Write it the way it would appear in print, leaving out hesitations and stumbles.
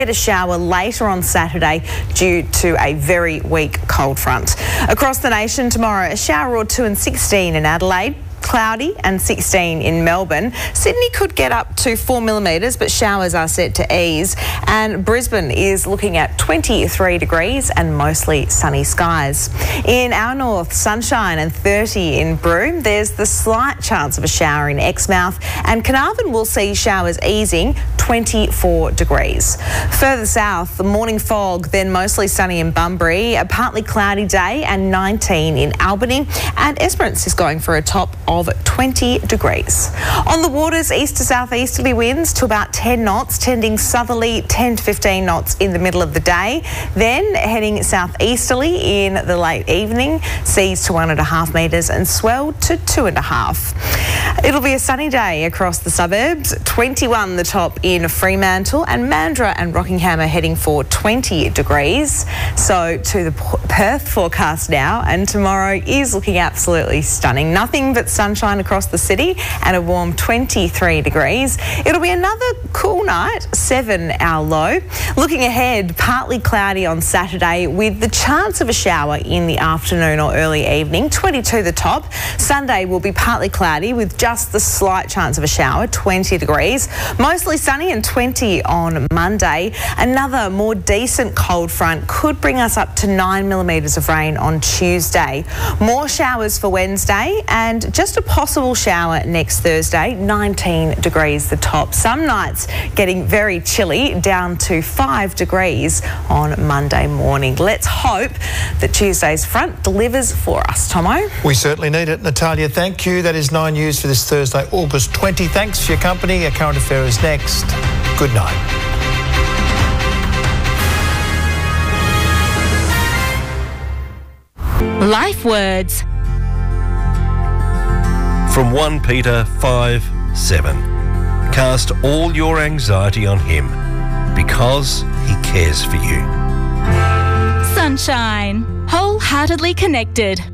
Get a shower later on Saturday due to a very weak cold front. Across the nation tomorrow, a shower or two and 16 in Adelaide. Cloudy and 16 in Melbourne. Sydney could get up to 4 millimetres, but showers are set to ease. And Brisbane is looking at 23 degrees and mostly sunny skies. In our north, sunshine and 30 in Broome. There's the slight chance of a shower in Exmouth, and Carnarvon will see showers easing, 24 degrees. Further south, the morning fog, then mostly sunny in Bunbury, a partly cloudy day and 19 in Albany, and Esperance is going for a top of 20 degrees. On the waters, east to southeasterly winds to about 10 knots, tending southerly 10 to 15 knots in the middle of the day. Then heading southeasterly in the late evening, seas to 1.5 metres and swell to 2.5. It'll be a sunny day across the suburbs, 21 the top in Fremantle, and Mandurah and Rockingham are heading for 20 degrees. So to the Perth forecast now, and tomorrow is looking absolutely stunning. Nothing but sunshine across the city and a warm 23 degrees. It'll be another cool night, 7 our low. Looking ahead, partly cloudy on Saturday with the chance of a shower in the afternoon or early evening, 22 the top. Sunday will be partly cloudy with just the slight chance of a shower, 20 degrees. Mostly sunny and 20 on Monday. Another more decent cold front could bring us up to 9 millimetres of rain on Tuesday. More showers for Wednesday and just a possible shower next Thursday, 19 degrees the top. Some nights getting very chilly, down to 5 degrees on Monday morning. Let's hope that Tuesday's front delivers for us, Tomo. We certainly need it. Natalia, thank you. That is 9 News for this Thursday, August 20. Thanks for your company. Our current affair is next. Good night. Life Words. From 1 Peter 5:7. Cast all your anxiety on him because he cares for you. Sunshine. Wholeheartedly connected.